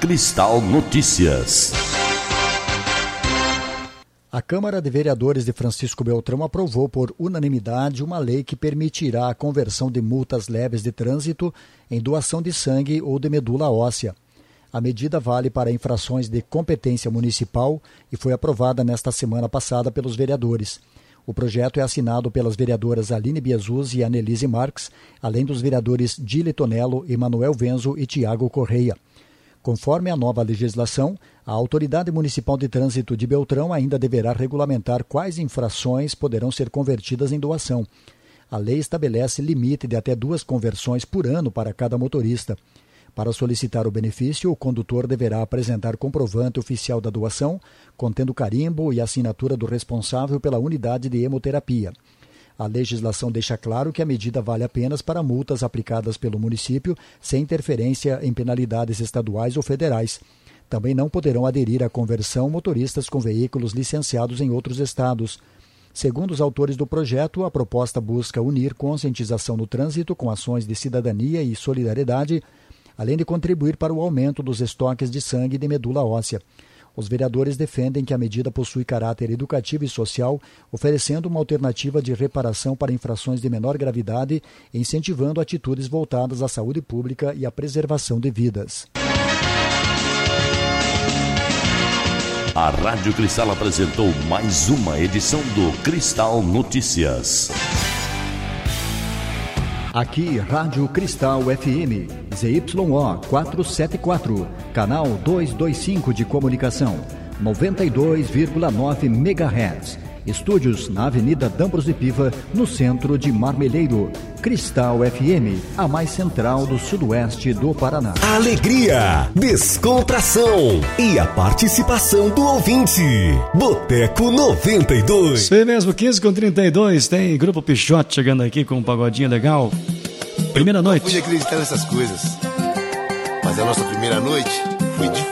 Cristal Notícias. A Câmara de Vereadores de Francisco Beltrão aprovou por unanimidade uma lei que permitirá a conversão de multas leves de trânsito em doação de sangue ou de medula óssea. A medida vale para infrações de competência municipal e foi aprovada nesta semana passada pelos vereadores. O projeto é assinado pelas vereadoras Aline Biazuz e Anelise Marques, além dos vereadores Dile Tonello, Emanuel Venzo e Tiago Correia. Conforme a nova legislação, a Autoridade Municipal de Trânsito de Beltrão ainda deverá regulamentar quais infrações poderão ser convertidas em doação. A lei estabelece limite de até 2 conversões por ano para cada motorista. Para solicitar o benefício, o condutor deverá apresentar comprovante oficial da doação, contendo carimbo e assinatura do responsável pela unidade de hemoterapia. A legislação deixa claro que a medida vale apenas para multas aplicadas pelo município, sem interferência em penalidades estaduais ou federais. Também não poderão aderir à conversão motoristas com veículos licenciados em outros estados. Segundo os autores do projeto, a proposta busca unir conscientização no trânsito com ações de cidadania e solidariedade, além de contribuir para o aumento dos estoques de sangue e de medula óssea. Os vereadores defendem que a medida possui caráter educativo e social, oferecendo uma alternativa de reparação para infrações de menor gravidade e incentivando atitudes voltadas à saúde pública e à preservação de vidas. A Rádio Cristal apresentou mais uma edição do Cristal Notícias. Aqui, Rádio Cristal FM, ZYO 474, canal 225 de comunicação, 92,9 MHz. Estúdios na Avenida Dambros de Piva, no centro de Marmeleiro. Cristal FM, a mais central do sudoeste do Paraná. Alegria, descontração e a participação do ouvinte. Boteco 92. Isso mesmo, 15h32, tem Grupo Pichote chegando aqui com um pagodinho legal. Primeira noite. Eu não pude acreditar nessas coisas, mas a nossa primeira noite foi diferente.